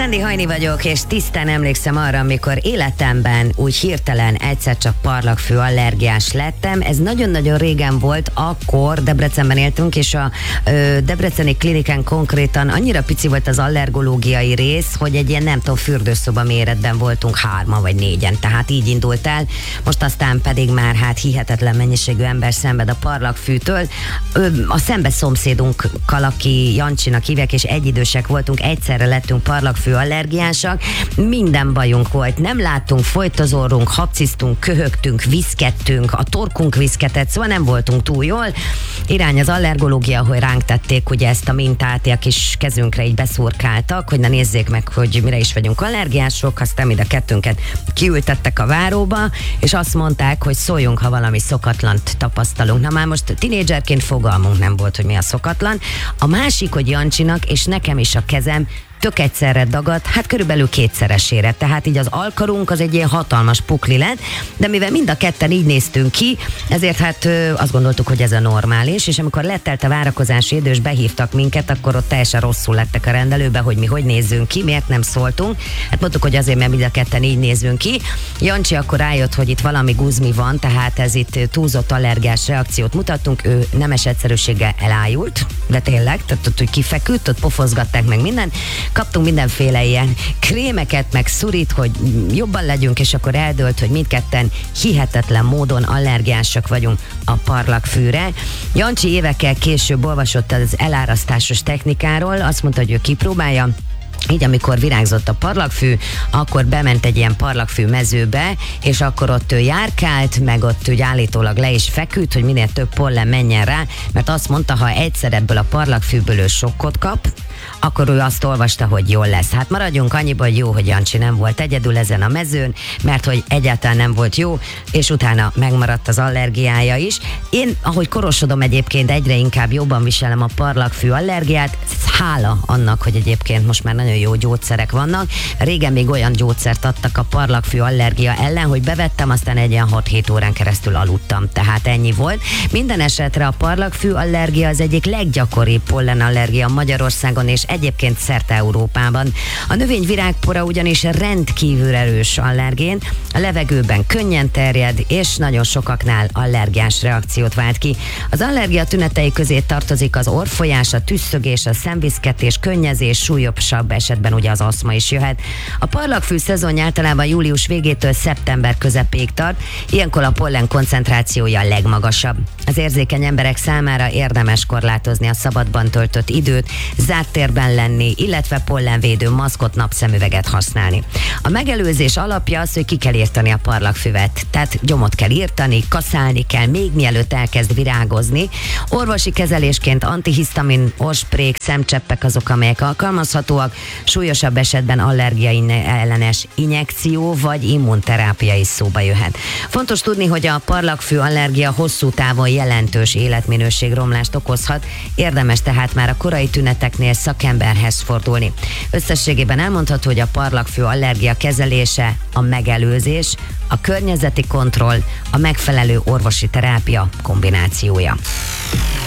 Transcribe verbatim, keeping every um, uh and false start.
Sándi Hajni vagyok, és tisztán emlékszem arra, amikor életemben úgy hirtelen egyszer csak parlagfű allergiás lettem. Ez nagyon-nagyon régen volt, akkor Debrecenben éltünk, és a ö, debreceni klinikán konkrétan annyira pici volt az allergológiai rész, hogy egy ilyen nem tudom, fürdőszoba méretben voltunk hárman vagy négyen, tehát így indult el. Most aztán pedig már hát hihetetlen mennyiségű ember szenved a parlagfűtől. Ö, a szembe szomszédunkkal, aki Jancsinak hívják, és egyidősek voltunk, egyszerre lettünk parlagfű allergiásak, minden bajunk volt, nem láttunk, folyt az orrunk, hapciztunk, köhögtünk, viszkedtünk, a torkunk viszketett, szóval nem voltunk túl jól. Irány az allergológia, hogy ránk tették ugye ezt a mintát, a kis kezünkre így beszurkáltak, hogy na nézzék meg, hogy mire is vagyunk allergiások, aztán mind a kettőnket kiültettek a váróba, és azt mondták, hogy szóljunk, ha valami szokatlant tapasztalunk. Na már most tinédzserként fogalmunk nem volt, hogy mi a szokatlan. A másik, hogy Jancsinak és nekem is a kezem tök egyszerre dagadt, hát körülbelül kétszeresére. Tehát így az alkarunk az egy ilyen hatalmas pukli lett, de mivel mind a ketten így néztünk ki, ezért hát ö, azt gondoltuk, hogy ez a normális, és amikor letelt a várakozási idő, és behívtak minket, akkor ott teljesen rosszul lettek a rendelőbe, hogy mi hogy nézzünk ki, miért nem szóltunk. Hát mondtuk, hogy azért, mert mind a ketten így nézünk ki. Jancsi akkor rájött, hogy itt valami guzmi van, tehát ez itt túlzott allergiás reakciót mutattunk, ő nemes egyszerűséggel elájult, de tényleg, tehát ott úgy kifeküdt, ott pofozgatták meg minden. Kaptunk mindenféle ilyen krémeket, meg szurit, hogy jobban legyünk, és akkor eldőlt, hogy mindketten hihetetlen módon allergiások vagyunk a parlagfűre. Jancsi évekkel később olvasott az elárasztásos technikáról, azt mondta, hogy ő kipróbálja. Így amikor virágzott a parlagfű, akkor bement egy ilyen parlagfű mezőbe, és akkor ott ő járkált, meg ott úgy állítólag le is feküdt, hogy minél több pollen menjen rá, mert azt mondta, ha egyszer ebből a parlagfűből ő sokkot kap, akkor ő azt olvasta, hogy jól lesz. Hát maradjunk annyiba, hogy jó, hogy Jancsi nem volt egyedül ezen a mezőn, mert hogy egyáltalán nem volt jó, és utána megmaradt az allergiája is. Én, ahogy korosodom egyébként, egyre inkább jobban viselem a parlagfű allergiát, hála annak, hogy egyébként most már nagyon jó gyógyszerek vannak. Régen még olyan gyógyszert adtak a parlagfű allergia ellen, hogy bevettem, aztán egy ilyen hat-hét órán keresztül aludtam, tehát ennyi volt. Minden esetre a parlagfű allergia az egyik leggyakoribb pollenallergia Magyarországon, és egyébként szerte Európában. A növény virágpora ugyanis rendkívül erős allergén, a levegőben könnyen terjed, és nagyon sokaknál allergiás reakciót vált ki. Az allergia tünetei közé tartozik az orrfolyás, a tüsszögés, a szemviszketés, könnyezés, súlyosabb esetben ugye az aszma is jöhet. A parlagfű szezonja általában július végétől szeptember közepéig tart, ilyenkor a pollen koncentrációja a legmagasabb. Az érzékeny emberek számára érdemes korlátozni a szabadban töltött időt, zárt térben lenni, illetve pollenvédő maszkot, napszemüveget használni. A megelőzés alapja az, hogy ki kell írtani a parlagfüvet, tehát gyomot kell írtani, kaszálni kell, még mielőtt elkezd virágozni. Orvosi kezelésként antihisztamin, orrsprék, szemcseppek azok, amelyek alkalmazhatóak, súlyosabb esetben allergia ellenes injekció vagy immunterápia is szóba jöhet. Fontos tudni, hogy a parlagfű allergia hosszú távon jelentős életminőségromlást okozhat, érdemes tehát már a korai tüneteknél szakemberhez fordulni. Összességében elmondható, hogy a parlagfű allergia kezelése, a megelőzés, a környezeti kontroll, a megfelelő orvosi terápia kombinációja.